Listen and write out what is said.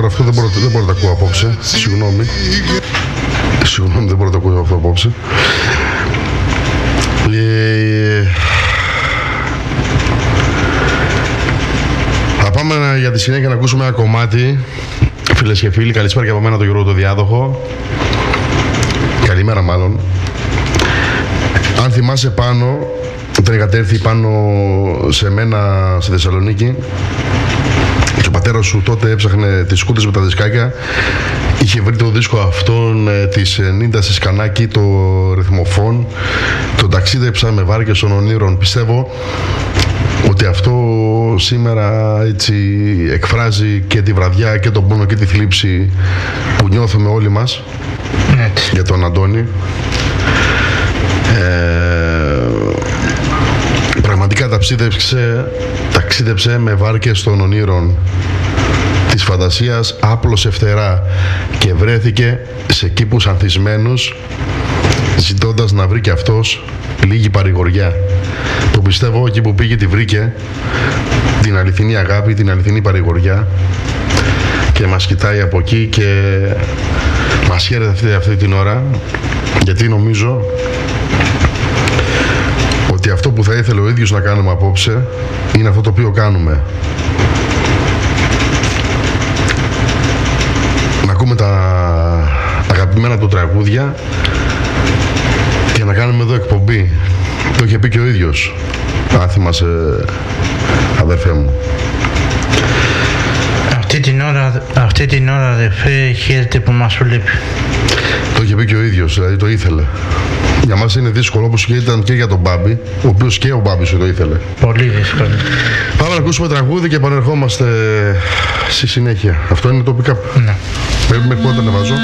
τώρα αυτό δεν μπορώ να το ακούω απόψε. Συγγνώμη, δεν μπορώ να το ακούω αυτό απόψε. Θα πάμε για τη συνέχεια να ακούσουμε ένα κομμάτι. Φίλες και φίλοι, καλησπέρα και από μένα τον Γιώργο το Διάδοχο. Καλημέρα μάλλον. Αν θυμάσαι πάνω, όταν είχατε έρθει πάνω σε μένα στη Θεσσαλονίκη και ο πατέρας σου τότε έψαχνε τις σκούτες με τα δισκάκια, είχε βρει το δίσκο αυτόν της Νίντα Σκανάκη, το ρυθμοφόν, το ταξίδεψα με βάρκες των ονείρων. Πιστεύω ότι αυτό σήμερα έτσι εκφράζει και τη βραδιά και τον πόνο και τη θλίψη που νιώθουμε όλοι μας για τον Αντώνη. Πραγματικά ταξίδεψε με βάρκες των ονείρων της φαντασίας, άπλωσε φτερά και βρέθηκε σε κήπους ανθισμένους, ζητώντας να βρει και αυτός λίγη παρηγοριά, που πιστεύω εκεί που πήγε τη βρήκε, την αληθινή αγάπη, την αληθινή παρηγοριά, και μας κοιτάει από εκεί και μας χαίρεται αυτή την ώρα, γιατί νομίζω ότι αυτό που θα ήθελε ο ίδιος να κάνουμε απόψε είναι αυτό το οποίο κάνουμε. Να ακούμε τα αγαπημένα του τραγούδια και να κάνουμε εδώ εκπομπή. Το είχε πει και ο ίδιος, αν θυμάσαι, αδερφέ μου. Αυτή την ώρα αδερφέ, χαίρεται που μας βλέπει. Το είχε πει και ο ίδιος, δηλαδή το ήθελε. Για μας είναι δύσκολο, όπως και ήταν και για τον Μπάμπη, ο οποίος και ο Μπάμπης το ήθελε. Πολύ δύσκολο. Πάμε να ακούσουμε τραγούδι και επανερχόμαστε στη συνέχεια. Αυτό είναι το pick-up. Ναι. Μέχρι πότε ανεβάζω.